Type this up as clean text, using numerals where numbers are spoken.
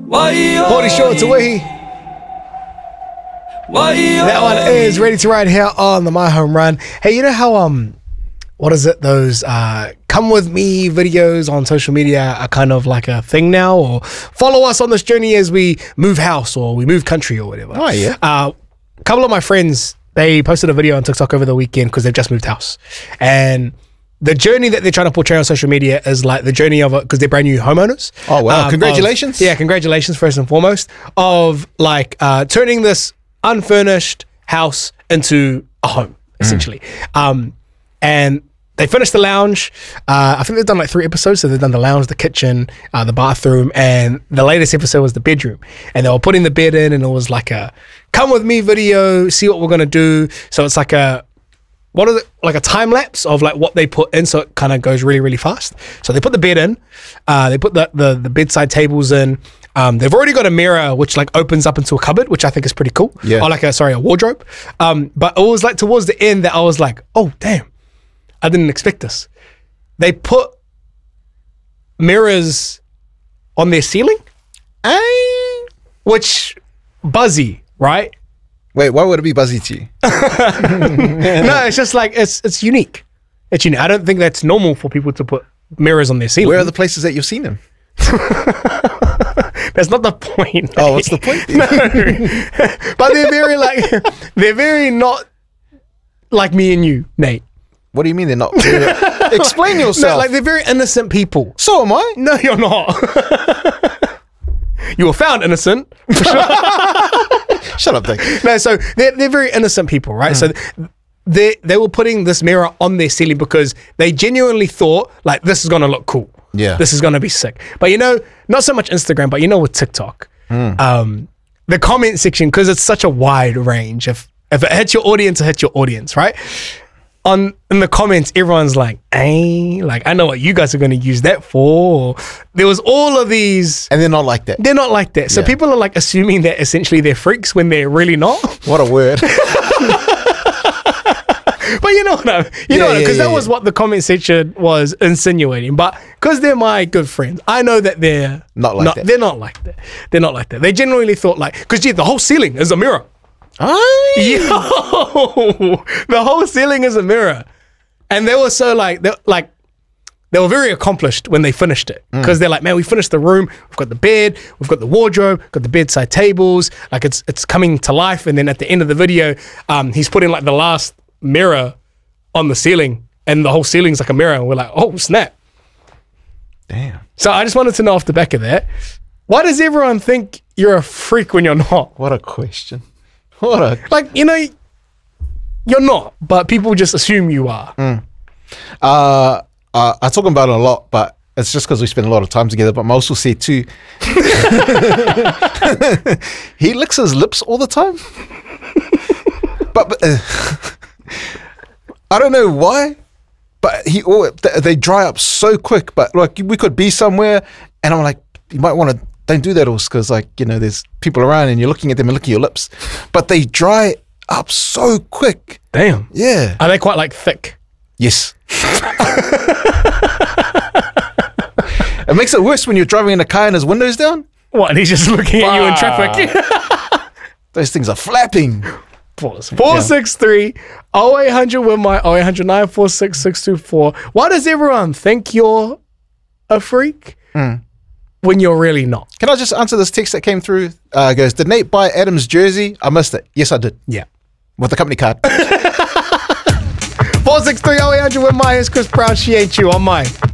40 Short to Wehi. That one is Ready to Ride here on the My Home Run. Hey, you know how what is it, those come with me videos on social media are kind of like a thing now, or follow us on this journey as we move house or we move country or whatever. Oh yeah. A couple of my friends, they posted a video on TikTok over the weekend because they've just moved house, and the journey that they're trying to portray on social media is like the journey of it because they're brand new homeowners. Oh wow! Congratulations! Congratulations first and foremost of like turning this unfurnished house into a home essentially. And they finished the lounge. I think they've done like 3 episodes. So they've done the lounge, the kitchen, the bathroom, and the latest episode was the bedroom. And they were putting the bed in, and it was like a come with me video, see what we're gonna do. So it's like a like a time lapse of like what they put in, so it kind of goes really, really fast. So they put the bed in, they put the bedside tables in. They've already got a mirror which like opens up into a cupboard, which I think is pretty cool. Yeah. Or like a wardrobe. But it was like towards the end that I was like, oh damn, I didn't expect this. They put mirrors on their ceiling, which buzzy, right? Wait, why would it be buzzy to you? No, it's just like it's unique. It's unique. I don't think that's normal for people to put mirrors on their ceiling. Where are the places that you've seen them? That's not the point. Oh, what's the point? No. But they're very not like me and you, Nate. What do you mean they're not? Explain yourself. No, like they're very innocent people. So am I. No, you're not. You were found innocent. Shut up, Dick. No, so they're very innocent people, right? So they were putting this mirror on their ceiling because they genuinely thought like this is gonna look cool. Yeah. This is gonna be sick. But you know, not so much Instagram, but you know with TikTok, the comment section, because it's such a wide range. If it hits your audience, it hits your audience, right? In the comments, everyone's like, "Hey, like I know what you guys are going to use that for." There was all of these, and they're not like that. They're not like that. So Yeah. people are like assuming that essentially they're freaks when they're really not. What a word. But you know what I mean? Because that was what the comment section was insinuating. But because they're my good friends, I know that they're Not like that. They're not like that. They're not like that. They genuinely thought like, because the whole ceiling is a mirror. Yo, the whole ceiling is a mirror, and they were so they were very accomplished when they finished it because they're like, man, we finished the room. We've got the bed, we've got the wardrobe, got the bedside tables. Like it's coming to life. And then at the end of the video, he's putting like the last mirror on the ceiling, and the whole ceiling's like a mirror. And we're like, oh snap! Damn. So I just wanted to know off the back of that, why does everyone think you're a freak when you're not? What a question. What a Like, you know, you're not, but people just assume you are. I talk about it a lot, but it's just because we spend a lot of time together. But I also say too, he licks his lips all the time. but I don't know why, but they dry up so quick. But like we could be somewhere, and I'm like, you might want to. Don't do that, because like, you know, there's people around and you're looking at them and licking your lips, but they dry up so quick. Damn. Yeah. Are they quite like thick? Yes. It makes it worse when you're driving in a car and his window's down. What? And he's just looking at you in traffic. Those things are flapping. Pause. 463 0800 with my 0800 946 624. Why does everyone think you're a freak when you're really not? Can I just answer this text that came through? It goes, did Nate buy Adam's jersey? I missed it. Yes, I did. Yeah. With the company card. 463 0800 with my is Chris Brown. She ain't you on mine.